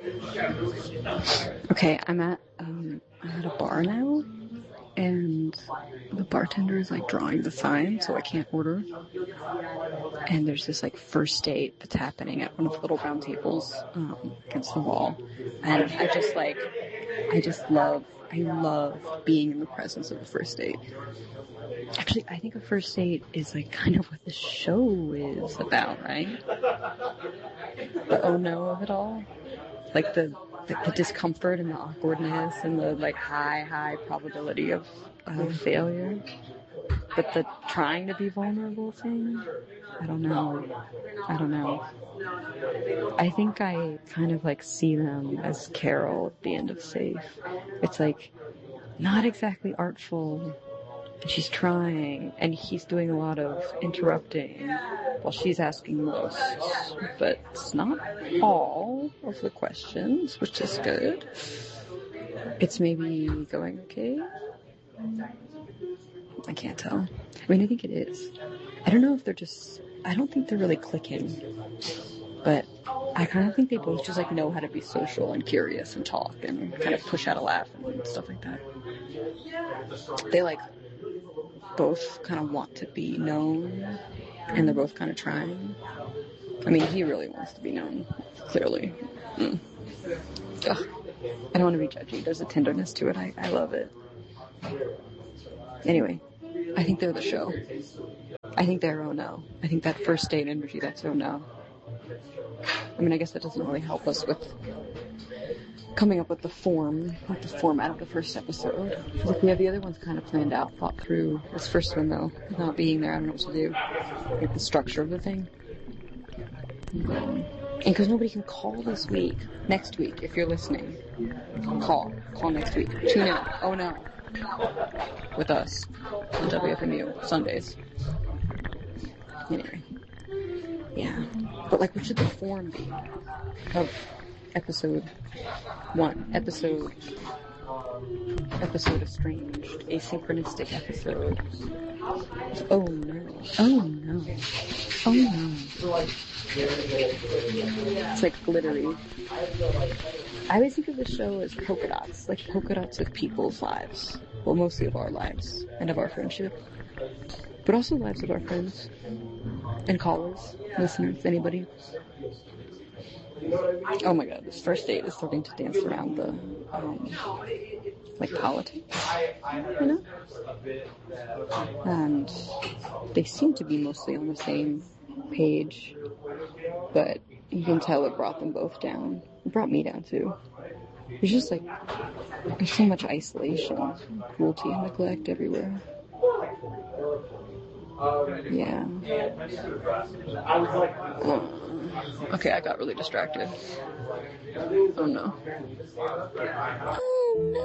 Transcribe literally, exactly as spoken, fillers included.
Okay, I'm at um I'm at a bar now, and the bartender is like drawing the sign, so I can't order. And there's this like first date that's happening at one of the little round tables um, against the wall, and I just like I just love I love being in the presence of a first date. Actually, I think a first date is like kind of what the show is about, right? The oh no of it all, like the the, the discomfort and the awkwardness and the like high high probability of of failure. But the trying to be vulnerable thing, I don't know. I don't know. I think I kind of like see them as Carol at the end of Safe. It's like not exactly artful, and she's trying, and he's doing a lot of interrupting while she's asking most, but it's not all of the questions, which is good. It's maybe going okay. I can't tell. I mean, I think it is. I don't know if they're just, I don't think they're really clicking, but I kind of think they both just like know how to be social and curious and talk and kind of push out a laugh and stuff like that. They like both kind of want to be known, and they're both kind of trying. I mean, he really wants to be known, clearly. Mm. Ugh. I don't want to be judgy. There's a tenderness to it. I, I love it. Anyway, I think they're the show. I think they're oh no. I think that first date energy, that's oh no. I mean, I guess that doesn't really help us with coming up with the form, like the format of the first episode. Like we have the other ones kind of planned out, thought through. This first one, though, not being there, I don't know what to do. Like the structure of the thing. Um, and because nobody can call this week, next week, if you're listening, call. Call next week. Tune in. Oh no. With us on W F M U Sundays. Anyway. Yeah. But like, what should the form be of episode one? Episode episode estranged. Asynchronistic episode. Oh no. Oh no. Oh no. It's like glittery. I always think of the show as polka dots, like polka dots of people's lives. Well, mostly of our lives and of our friendship. But also lives of our friends and callers, listeners, anybody. Oh my god, this first date is starting to dance around the, um, like politics, you know? And they seem to be mostly on the same page, but you can tell it brought them both down. It brought me down too. There's just like, there's so much isolation, cruelty and neglect everywhere. Yeah. Uh, okay, I got really distracted. Oh no. Oh no.